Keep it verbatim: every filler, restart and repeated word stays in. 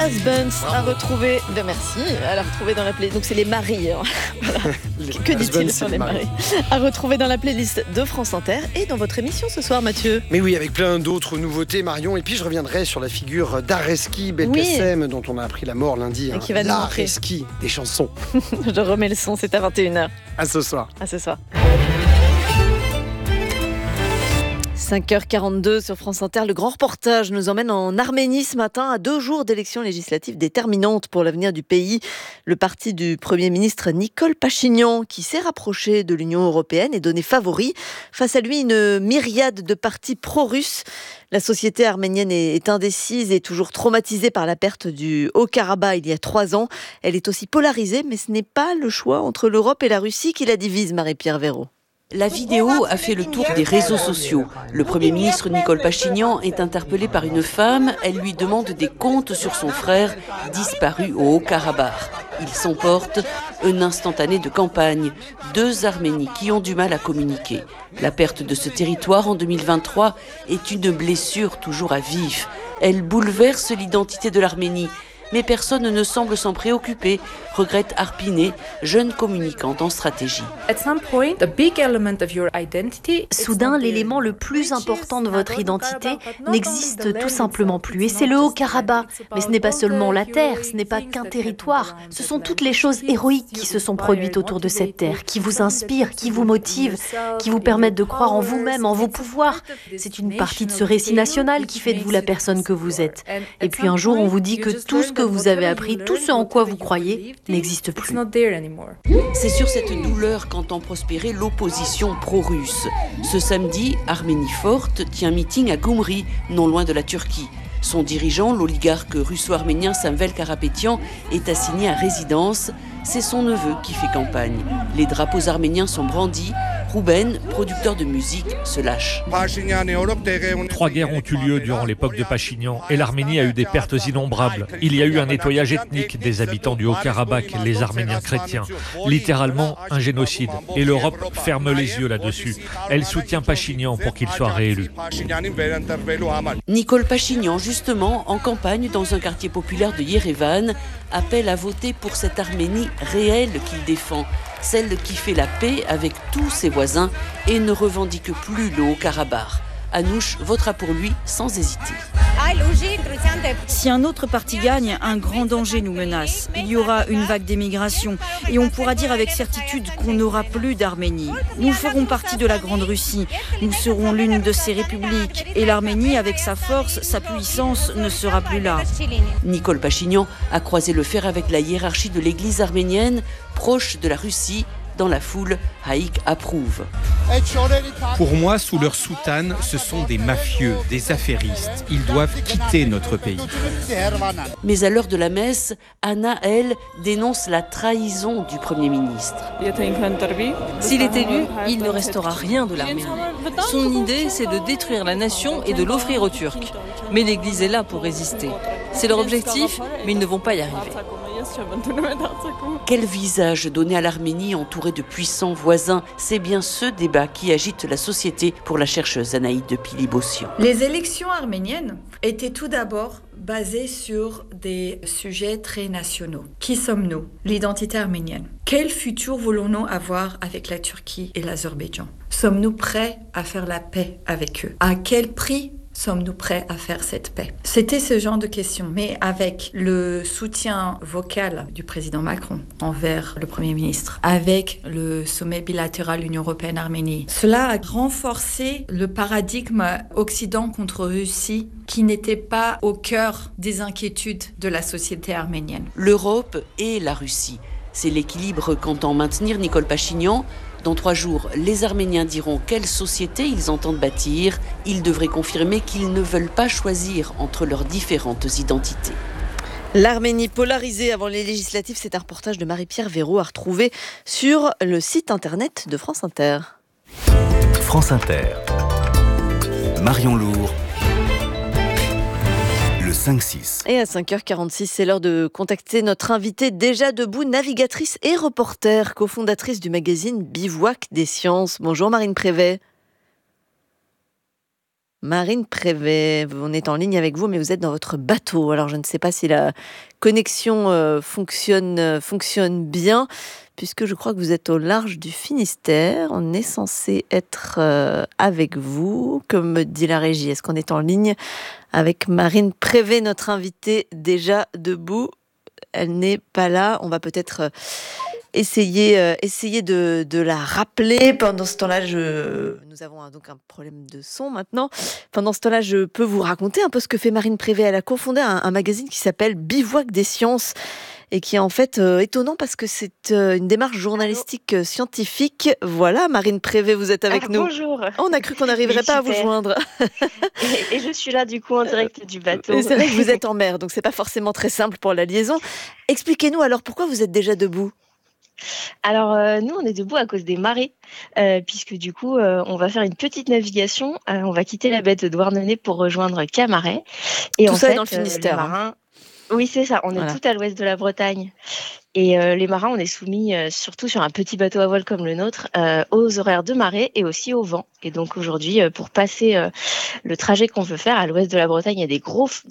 Husbands à retrouver, de merci, à la retrouver dans la playlist. Donc c'est les maris. Hein. Voilà. Que dit-il sur les maris? À retrouver dans la playlist de France Inter et dans votre émission ce soir, Mathieu. Mais oui, avec plein d'autres nouveautés, Marion. Et puis je reviendrai sur la figure d'Areski Belkacem, oui. dont on a appris la mort lundi. Hein. Qui va nous montrer L'Areski des chansons. Je remets le son, c'est à vingt et une heures. À ce soir. À ce soir. cinq heures quarante-deux sur France Inter, le grand reportage nous emmène en Arménie ce matin à deux jours d'élections législatives déterminantes pour l'avenir du pays. Le parti du Premier ministre Nicole Pachinian, qui s'est rapproché de l'Union européenne, est donné favori. Face à lui, une myriade de partis pro-russes. La société arménienne est indécise et toujours traumatisée par la perte du Haut-Karabakh il y a trois ans. Elle est aussi polarisée, mais ce n'est pas le choix entre l'Europe et la Russie qui la divise, Marie-Pierre Véraud. La vidéo a fait le tour des réseaux sociaux. Le Premier ministre Nicole Pachinian est interpellé par une femme. Elle lui demande des comptes sur son frère disparu au Haut-Karabakh. Il s'emporte un instantané de campagne. Deux Arménies qui ont du mal à communiquer. La perte de ce territoire en deux mille vingt-trois est une blessure toujours à vif. Elle bouleverse l'identité de l'Arménie. Mais personne ne semble s'en préoccuper, regrette Arpiné, jeune communicante en stratégie. Soudain, l'élément le plus important de votre identité n'existe tout simplement plus. Et c'est le Haut-Karabakh. Mais ce n'est pas seulement la terre, ce n'est pas qu'un territoire. Ce sont toutes les choses héroïques qui se sont produites autour de cette terre, qui vous inspirent, qui vous motivent, qui vous permettent de croire en vous-même, en vos pouvoirs. C'est une partie de ce récit national qui fait de vous la personne que vous êtes. Et puis un jour, on vous dit que tout ce que vous avez appris, tout ce en quoi vous croyez, n'existe plus. C'est sur cette douleur qu'entend prospérer l'opposition pro-russe. Ce samedi, Arménie forte tient meeting à Goumri, non loin de la Turquie. Son dirigeant, l'oligarque russo-arménien Samvel Karapetyan, est assigné à résidence. C'est son neveu qui fait campagne. Les drapeaux arméniens sont brandis. Rouben, producteur de musique, se lâche. Trois guerres ont eu lieu durant l'époque de Pachinian et l'Arménie a eu des pertes innombrables. Il y a eu un nettoyage ethnique des habitants du Haut-Karabakh, les Arméniens chrétiens. Littéralement un génocide. Et l'Europe ferme les yeux là-dessus. Elle soutient Pachinian pour qu'il soit réélu. Nicole Pachinian, justement, en campagne dans un quartier populaire de Yerevan, appelle à voter pour cette Arménie réelle qu'il défend. Celle qui fait la paix avec tous ses voisins et ne revendique plus le Haut-Karabakh. Anouche votera pour lui sans hésiter. Si un autre parti gagne, un grand danger nous menace. Il y aura une vague d'émigration et on pourra dire avec certitude qu'on n'aura plus d'Arménie. Nous ferons partie de la Grande Russie. Nous serons l'une de ces républiques et l'Arménie, avec sa force, sa puissance, ne sera plus là. Nicole Pachinian a croisé le fer avec la hiérarchie de l'église arménienne, proche de la Russie. Dans la foule, Haïk approuve. Pour moi, sous leur soutane, ce sont des mafieux, des affairistes. Ils doivent quitter notre pays. Mais à l'heure de la messe, Anna, elle, dénonce la trahison du Premier ministre. S'il est élu, il ne restera rien de l'Arménie. Son idée, c'est de détruire la nation et de l'offrir aux Turcs. Mais l'Église est là pour résister. C'est leur objectif, mais ils ne vont pas y arriver. Quel visage donner à l'Arménie entourée de puissants voisins? C'est bien ce débat qui agite la société pour la chercheuse Anaïde de Pili-Bossian. Les élections arméniennes étaient tout d'abord basées sur des sujets très nationaux. Qui sommes-nous? L'identité arménienne. Quel futur voulons-nous avoir avec la Turquie et l'Azerbaïdjan? Sommes-nous prêts à faire la paix avec eux? À quel prix sommes-nous prêts à faire cette paix? C'était ce genre de questions. Mais avec le soutien vocal du président Macron envers le Premier ministre, avec le sommet bilatéral Union européenne-Arménie, cela a renforcé le paradigme Occident contre Russie qui n'était pas au cœur des inquiétudes de la société arménienne. L'Europe et la Russie. C'est l'équilibre qu'entend maintenir Nicole Pachinian. Dans trois jours, les Arméniens diront quelle société ils entendent bâtir. Ils devraient confirmer qu'ils ne veulent pas choisir entre leurs différentes identités. L'Arménie polarisée avant les législatives, c'est un reportage de Marie-Pierre Véraud à retrouver sur le site internet de France Inter. France Inter. Marion Lourd. cinq six. Et à cinq heures quarante-six, c'est l'heure de contacter notre invitée déjà debout, navigatrice et reporter, cofondatrice du magazine Bivouac des sciences. Bonjour Marine Prévet. Marine Prévet, on est en ligne avec vous, mais vous êtes dans votre bateau. Alors, je ne sais pas si la connexion euh, fonctionne, euh, fonctionne bien, puisque je crois que vous êtes au large du Finistère. On est censé être euh, avec vous, comme me dit la régie. Est-ce qu'on est en ligne avec Marine Prévet, notre invitée déjà debout? Elle n'est pas là. On va peut-être... Euh, Essayez, euh, essayez de, de la rappeler. Pendant ce temps-là, je... nous avons un, donc un problème de son maintenant. Pendant ce temps-là, je peux vous raconter un peu ce que fait Marine Prévet. Elle a cofondé un, un magazine qui s'appelle Bivouac des sciences et qui est en fait euh, étonnant parce que c'est euh, une démarche journalistique euh, scientifique. Voilà, Marine Prévet, vous êtes avec ah, nous. Bonjour. On a cru qu'on n'arriverait pas à vous joindre. et, et je suis là du coup en direct du bateau. Et c'est vrai que vous êtes en mer, donc c'est pas forcément très simple pour la liaison. Expliquez-nous alors pourquoi vous êtes déjà debout. Alors euh, nous on est debout à cause des marées euh, puisque du coup euh, on va faire une petite navigation, euh, on va quitter la baie de Douarnenez pour rejoindre Camaret et tout en ça fait, est dans le Finistère. Euh, les marins... Oui c'est ça, on est voilà. tout à l'ouest de la Bretagne et euh, les marins on est soumis euh, surtout sur un petit bateau à voile comme le nôtre euh, aux horaires de marée et aussi au vent et donc aujourd'hui euh, pour passer euh, le trajet qu'on veut faire à l'ouest de la Bretagne il y a des gros